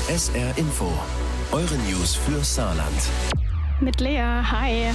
SR Info, eure News für Saarland. Mit Lea, hi.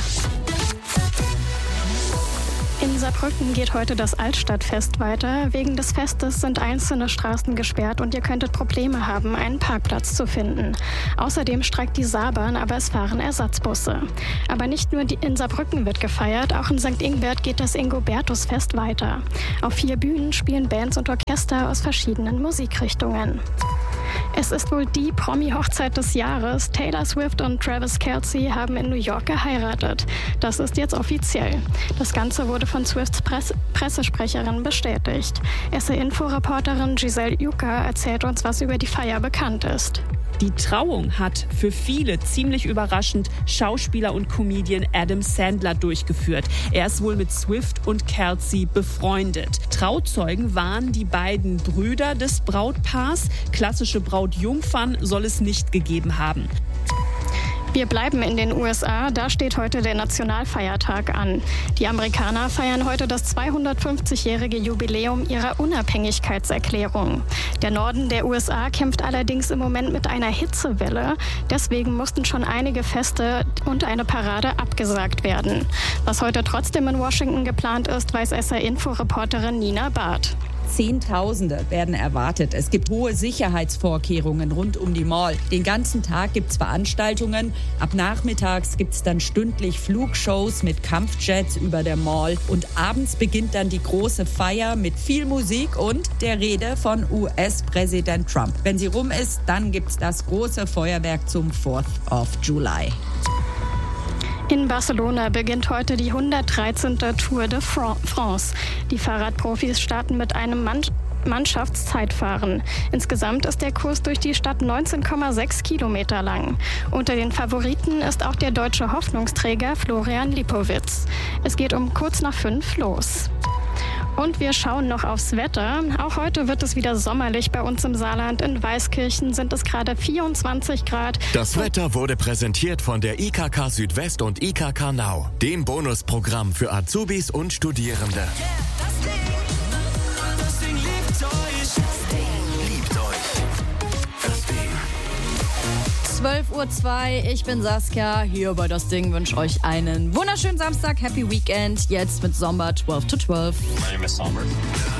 In Saarbrücken geht heute das Altstadtfest weiter. Wegen des Festes sind einzelne Straßen gesperrt und ihr könntet Probleme haben, einen Parkplatz zu finden. Außerdem streikt die Saarbahn, aber es fahren Ersatzbusse. Aber nicht nur in Saarbrücken wird gefeiert, auch in St. Ingbert geht das Ingobertusfest weiter. Auf 4 Bühnen spielen Bands und Orchester aus verschiedenen Musikrichtungen. Es ist wohl die Promi-Hochzeit des Jahres. Taylor Swift und Travis Kelce haben in New York geheiratet. Das ist jetzt offiziell. Das Ganze wurde von Swifts Pressesprecherin bestätigt. SR-Info-Reporterin Giselle Jucker erzählt uns, was über die Feier bekannt ist. Die Trauung hat für viele ziemlich überraschend Schauspieler und Comedian Adam Sandler durchgeführt. Er ist wohl mit Swift und Kelce befreundet. Trauzeugen waren die beiden Brüder des Brautpaars. Klassische Brautjungfern soll es nicht gegeben haben. Wir bleiben in den USA, da steht heute der Nationalfeiertag an. Die Amerikaner feiern heute das 250-jährige Jubiläum ihrer Unabhängigkeitserklärung. Der Norden der USA kämpft allerdings im Moment mit einer Hitzewelle. Deswegen mussten schon einige Feste und eine Parade abgesagt werden. Was heute trotzdem in Washington geplant ist, weiß SR-Info-Reporterin Nina Barth. Zehntausende werden erwartet. Es gibt hohe Sicherheitsvorkehrungen rund um die Mall. Den ganzen Tag gibt es Veranstaltungen. Ab nachmittags gibt es dann stündlich Flugshows mit Kampfjets über der Mall. Und abends beginnt dann die große Feier mit viel Musik und der Rede von US-Präsident Trump. Wenn sie rum ist, dann gibt es das große Feuerwerk zum 4th of July. In Barcelona beginnt heute die 113. Tour de France. Die Fahrradprofis starten mit einem Mannschaftszeitfahren. Insgesamt ist der Kurs durch die Stadt 19,6 Kilometer lang. Unter den Favoriten ist auch der deutsche Hoffnungsträger Florian Lipowitz. Es geht um kurz nach 5 los. Und wir schauen noch aufs Wetter. Auch heute wird es wieder sommerlich bei uns im Saarland. In Weißkirchen sind es gerade 24 Grad. Das Wetter wurde präsentiert von der IKK Südwest und IKK Now, dem Bonusprogramm für Azubis und Studierende. Das Ding liebt euch. Das Ding. 12:02 Uhr, ich bin Saskia. Hier bei Das Ding wünsche euch einen wunderschönen Samstag, Happy Weekend. Jetzt mit Sommer 12 to 12. My name is Sommer.